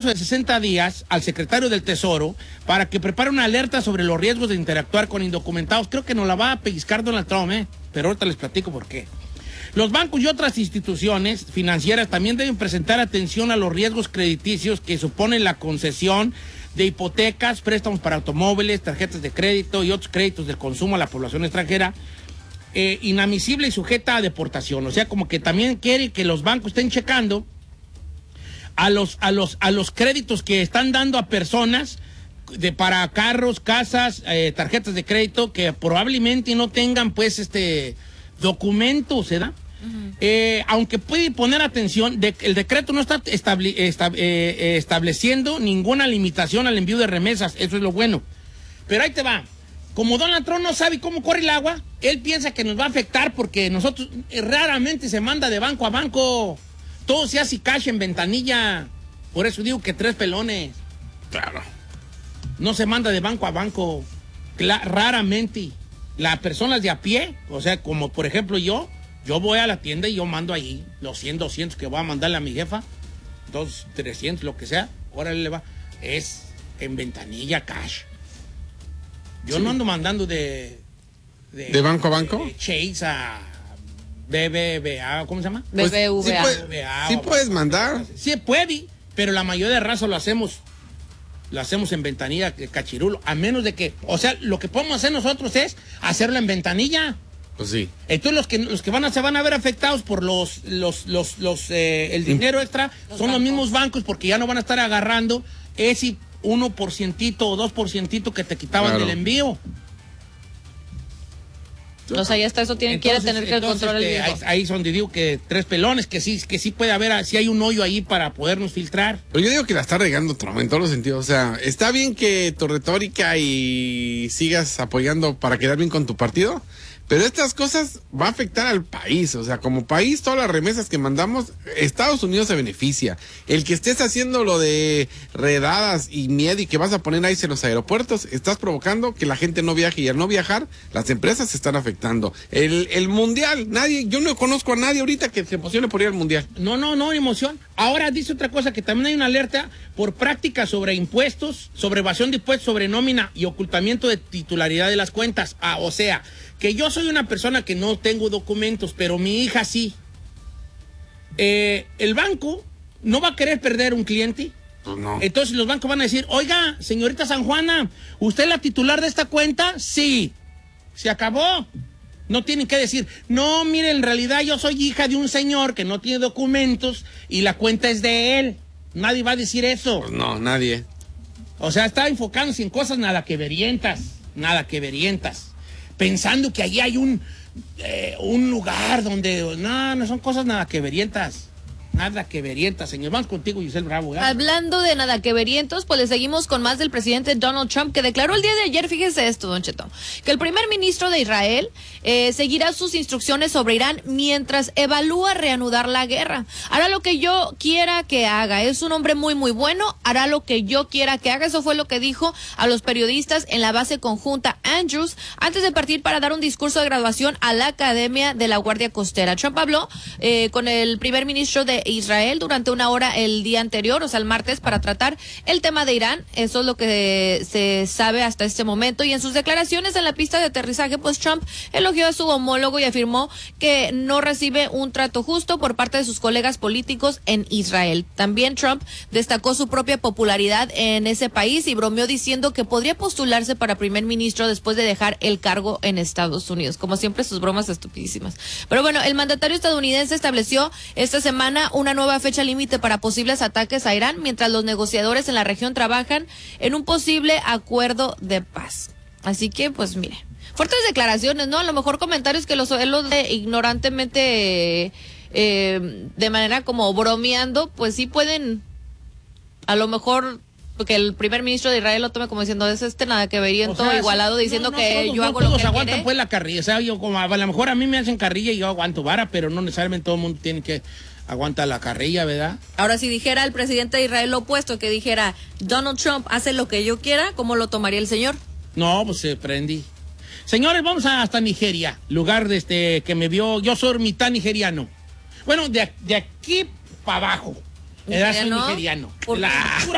de 60 días al secretario del Tesoro para que prepare una alerta sobre los riesgos de interactuar con indocumentados. Creo que nos la va a pellizcar Donald Trump, pero ahorita les platico por qué. Los bancos y otras instituciones financieras también deben presentar atención a los riesgos crediticios que suponen la concesión de hipotecas, préstamos para automóviles, tarjetas de crédito y otros créditos del consumo a la población extranjera, inadmisible y sujeta a deportación. O sea, como que también quiere que los bancos estén checando a los créditos que están dando a personas para carros, casas, tarjetas de crédito que probablemente no tengan pues documentos, ¿verdad? Aunque puede poner atención, el decreto no está estableciendo ninguna limitación al envío de remesas, eso es lo bueno. Pero ahí te va. Como Donald Trump no sabe cómo corre el agua, él piensa que nos va a afectar porque nosotros raramente se manda de banco a banco. Todo se hace cash en ventanilla. Por eso digo que 3 pelones. Claro. No se manda de banco a banco. Raramente. Las personas de a pie, o sea, como por ejemplo yo voy a la tienda y yo mando ahí los 100, 200 que voy a mandarle a mi jefa, 200, 300, lo que sea, órale le va, es en ventanilla cash. Yo no ando mandando de banco a banco. De Chase a BBVA, ¿cómo se llama? Pues, BBVA. Sí puedes mandar. Sí puede, pero la mayoría de raza lo hacemos en ventanilla cachirulo, a menos de que, o sea, lo que podemos hacer nosotros es hacerlo en ventanilla. Pues sí. Entonces los que se van a ver afectados por el dinero extra son los mismos bancos, porque ya no van a estar agarrando ese 1% o 2% que te quitaban del envío. O sea, ya está, eso quiere tener que controlar el mismo. Ahí es donde digo que 3 pelones, que sí puede haber, si hay un hoyo ahí para podernos filtrar. Pero yo digo que la está regando Trump en todos los sentidos. O sea, está bien que tu retórica y sigas apoyando para quedar bien con tu partido, pero estas cosas va a afectar al país. O sea, como país, todas las remesas que mandamos, Estados Unidos se beneficia. El que estés haciendo lo de redadas y miedo y que vas a poner ahí en los aeropuertos, estás provocando que la gente no viaje, y al no viajar, las empresas se están afectando. El mundial, yo no conozco a nadie ahorita que se emocione por ir al mundial. No, emoción. Ahora dice otra cosa, que también hay una alerta por prácticas sobre impuestos, sobre evasión de impuestos, sobre nómina y ocultamiento de titularidad de las cuentas. O sea, que yo soy una persona que no tengo documentos, pero mi hija sí. El banco no va a querer perder un cliente. Pues no. Entonces los bancos van a decir, oiga, señorita San Juana, ¿usted es la titular de esta cuenta? Sí. Se acabó. No tienen que decir, no, mire, en realidad yo soy hija de un señor que no tiene documentos y la cuenta es de él. Nadie va a decir eso. Pues no, nadie. O sea, está enfocándose en cosas nada que verientas. Pensando que allí hay un lugar donde... No son cosas nada que verientas. Nada que verientas, señor. Vamos contigo, Giselle Bravo. ¿Eh? Hablando de nada que verientos, pues le seguimos con más del presidente Donald Trump, que declaró el día de ayer, fíjese esto, Don Cheto, que el primer ministro de Israel seguirá sus instrucciones sobre Irán mientras evalúa reanudar la guerra. Hará lo que yo quiera que haga. Es un hombre muy, muy bueno. Hará lo que yo quiera que haga. Eso fue lo que dijo a los periodistas en la base conjunta Andrews antes de partir para dar un discurso de graduación a la Academia de la Guardia Costera. Trump habló con el primer ministro de Israel durante una hora el día anterior, o sea, el martes, para tratar el tema de Irán. Eso es lo que se sabe hasta este momento. Y en sus declaraciones en la pista de aterrizaje, pues Trump elogió a su homólogo y afirmó que no recibe un trato justo por parte de sus colegas políticos en Israel. También Trump destacó su propia popularidad en ese país y bromeó diciendo que podría postularse para primer ministro después de dejar el cargo en Estados Unidos. Como siempre, sus bromas estupidísimas. Pero bueno, el mandatario estadounidense estableció esta semana una nueva fecha límite para posibles ataques a Irán, mientras los negociadores en la región trabajan en un posible acuerdo de paz. Así que, pues mire, fuertes declaraciones, ¿no? A lo mejor comentarios que los ignorantemente, de manera como bromeando, pues sí pueden, a lo mejor, porque el primer ministro de Israel lo tome como diciendo, es nada que veriento, o sea, igualado, diciendo que yo hago lo que aguantan quiere. Pues la carrilla, o sea, yo como a lo mejor a mí me hacen carrilla y yo aguanto vara, pero no necesariamente todo el mundo tiene que aguantar la carrilla, ¿verdad? Ahora, si dijera el presidente de Israel lo opuesto, que dijera Donald Trump hace lo que yo quiera, ¿cómo lo tomaría el señor? No, pues se prendí. Señores, vamos hasta Nigeria, lugar que me vio, yo soy mitad nigeriano. Bueno, de aquí para abajo, soy nigeriano.